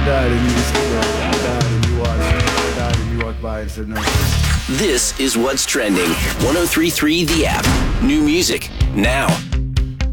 died and you just died and you watched. I died and you walked by and said no. This is What's Trending. 103.3 The App. New music now.